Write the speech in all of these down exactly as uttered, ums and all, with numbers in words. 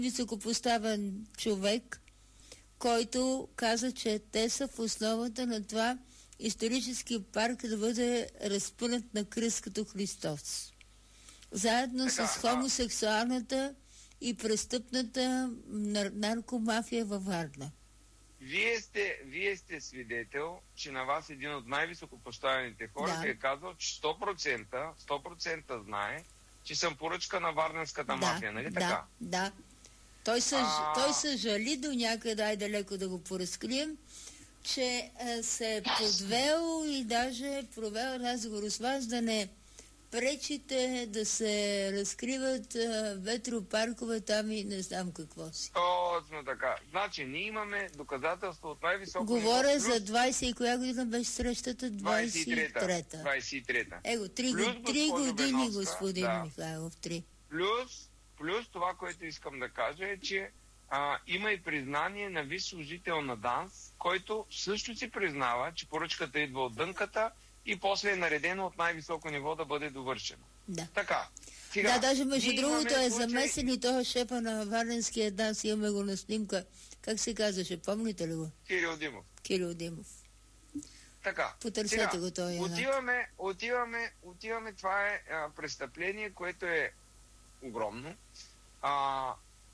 високопоставен човек, който каза, че те са в основата на това исторически парк да бъде разпънат на кръст като Христос. Заедно Така, с хомосексуалната и престъпната нар- наркомафия във Варна. Вие сте, вие сте свидетел, че на вас един от най-високопоставените хора Да. ви е казал, че сто процента, сто процента знае, че съм поръчка на варненската Да, мафия, нали да, така? да. Той, съж... А- Той съжали до някъде, ай далеко да го поразкрием, че а, се е подвел и даже провел разговор с вас да не пречите да се разкриват а, ветропаркове там и не знам какво си. Точно така. Значи, ние имаме доказателство от най-високо Говоря ниво, за двайсет и коя година беше срещата? двайсет и трета. двайсет и трета. Его, три, Плюс, го- три госпожо години, Беновска, господин да. Михайлов, три. Плюс, плюс това, което искам да кажа е, че а, има и признание на висш служител на ДАНС, който също си признава, че поръчката идва от дънката и после е наредено от най-високо ниво да бъде довършено. Да. Така. Сега, Да, даже между ние другото имаме е случай- замесен и този шефа на Варненския ДАНС, имаме го на снимка. Как се казваше, помните ли го? Кирил Димов. Кирил Димов. Така. Потърсете Сега, го този юнак. Отиваме, отиваме, отиваме, това е а, престъпление, което е огромно, а,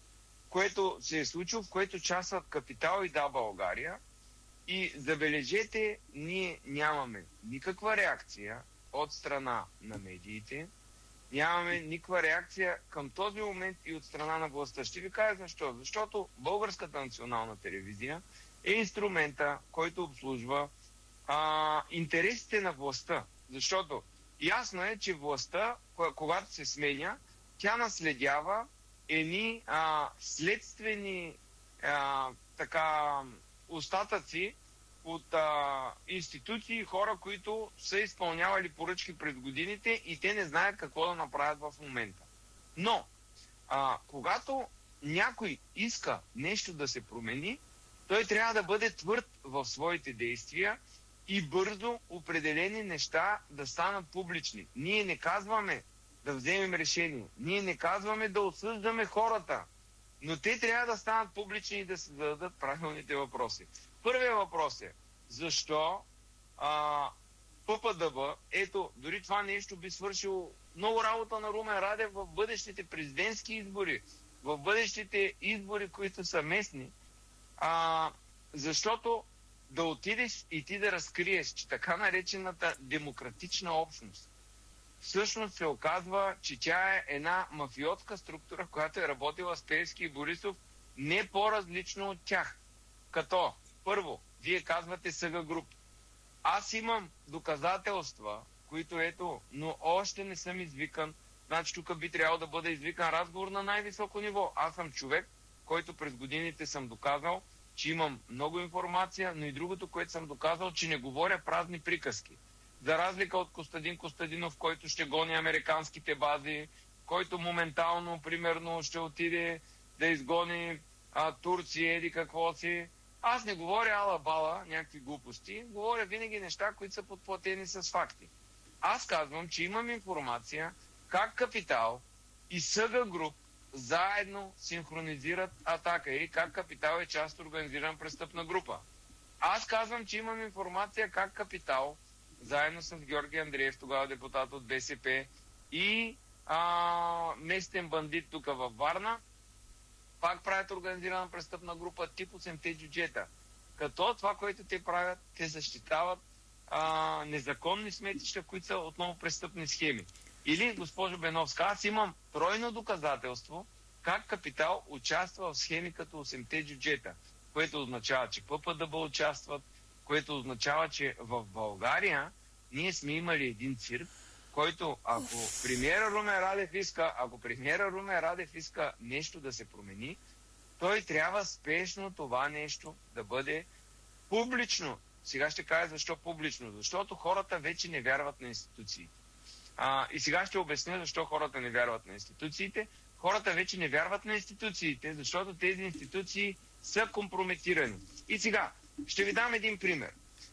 което се е случило, в което участват Капитал и Да, България. И забележете, ние нямаме никаква реакция от страна на медиите, нямаме никаква реакция към този момент и от страна на властта. Ще ви кажа защо. Защото Българската национална телевизия е инструмента, който обслужва а, интересите на властта. Защото ясно е, че властта, когато се сменя, тя наследява едни а, следствени а, така остатъци от а, институции и хора, които са изпълнявали поръчки през годините и те не знаят какво да направят в момента. Но, а, когато някой иска нещо да се промени, той трябва да бъде твърд в своите действия и бързо определени неща да станат публични. Ние не казваме да вземем решение, ние не казваме да осъждаме хората, но те трябва да станат публични и да се зададат правилните въпроси. Първият въпрос е, защо а, ППДБ, ето, дори това нещо би свършило много работа на Румен Радев в бъдещите президентски избори, в бъдещите избори, които са местни, а, защото да отидеш и ти да разкриеш, че така наречената демократична общност всъщност се оказва, че тя е една мафиотска структура, която е работила с Пеевски и Борисов не по-различно от тях. Като, първо, вие казвате Съга Груп. Аз имам доказателства, които ето, но още не съм извикан. Значи тук би трябвало да бъде извикан разговор на най-високо ниво. Аз съм човек, който през годините съм доказал, че имам много информация, но и другото, което съм доказал, че не говоря празни приказки. За разлика от Костадин Костадинов, който ще гони американските бази, който моментално, примерно, ще отиде да изгони а, Турция или какво си. Аз не говоря ала-бала, някакви глупости, говоря винаги неща, които са подплатени с факти. Аз казвам, че имам информация как Капитал и Съга Груп заедно синхронизират атака или как Капитал е част от организирана престъпна група. Аз казвам, че имам информация как Капитал заедно с Георги Андреев, тогава депутат от БСП и а, местен бандит тук във Варна, пак правят организирана престъпна група тип осемте джуджета. Като това, което те правят, те защитават а, незаконни сметища, които са отново престъпни схеми. Или, госпожо Беновска, аз имам тройно доказателство как Капитал участва в схеми като осемте джуджета, което означава, че ППДБ участват, което означава, че в България ние сме имали един цирк, който ако премиера Румен Радев иска, ако премиера Румен Радев иска нещо да се промени, той трябва спешно това нещо да бъде публично. Сега ще кажа защо публично. Защото хората вече не вярват на институциите. А, и сега ще обясня защо хората не вярват на институциите. Хората вече не вярват на институциите, защото тези институции са компрометирани. И сега ще ви дам един пример.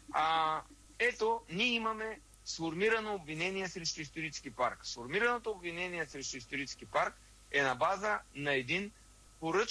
А, ето, ние имаме сформирано обвинение срещу исторически парк. Сформираното обвинение срещу исторически парк е на база на един поръчка